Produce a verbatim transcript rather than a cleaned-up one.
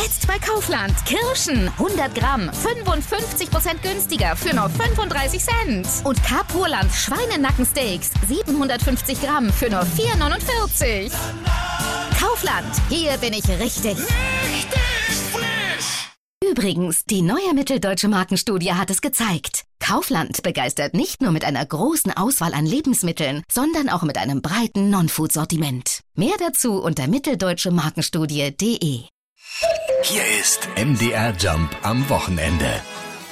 Jetzt bei Kaufland. Kirschen hundert Gramm, fünfundfünfzig Prozent günstiger für nur fünfunddreißig Cent. Und Capurland Schweinenackensteaks, siebenhundertfünfzig Gramm für nur vier neunundvierzig. Kaufland, hier bin ich richtig. Richtig frisch! Übrigens, die neue Mitteldeutsche Markenstudie hat es gezeigt. Kaufland begeistert nicht nur mit einer großen Auswahl an Lebensmitteln, sondern auch mit einem breiten Non-Food-Sortiment. Mehr dazu unter mitteldeutsche Markenstudie punkt de. Hier ist M D R Jump am Wochenende.